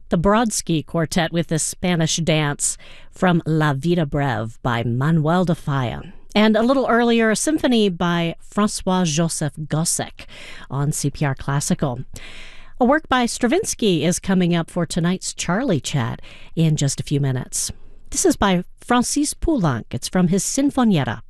The Brodsky Quartet with the Spanish Dance from La Vida Breve by Manuel de Falla. And a little earlier, a symphony by Francois-Joseph Gossec on CPR Classical. A work by Stravinsky is coming up for tonight's Charlie Chat in just a few minutes. This is by Francis Poulenc. It's from his Sinfonietta.